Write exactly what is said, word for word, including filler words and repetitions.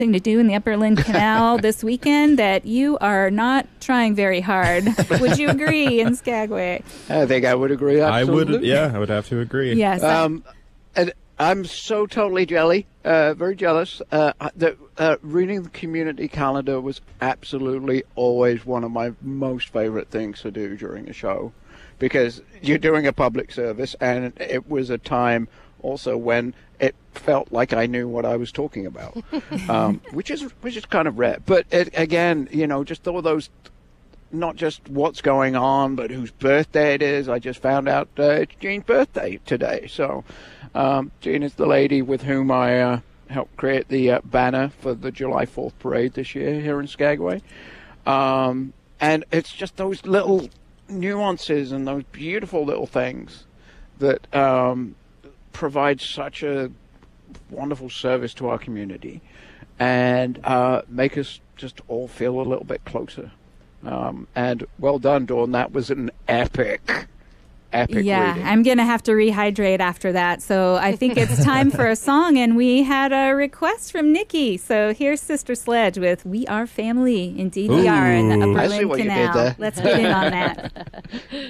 thing to do in the Upper Lynn Canal this weekend that you are not trying very hard. Would you agree in Skagway? I think I would agree. Absolutely. I would, yeah, I would have to agree. Yes. Um, and I'm so totally jelly, uh, very jealous. Uh, that uh, reading the community calendar was absolutely always one of my most favorite things to do during a show, because you're doing a public service, and it was a time also when it felt like I knew what I was talking about, um, which is which is kind of rare. But it, again, you know, just all those, not just what's going on, but whose birthday it is. I just found out uh, it's Jean's birthday today. So um, Jean is the lady with whom I uh, helped create the uh, banner for the July fourth parade this year here in Skagway. Um, and it's just those little nuances and those beautiful little things that um, provide such a wonderful service to our community and uh, make us just all feel a little bit closer. Um, and well done, Dawn. That was an epic, epic Yeah, reading. I'm going to have to rehydrate after that. So I think it's time for a song. And we had a request from Nikki. So here's Sister Sledge with We Are Family. Indeed, we are in the Ooh. Upper I see Lynn what you did Canal. there. Let's get in on that.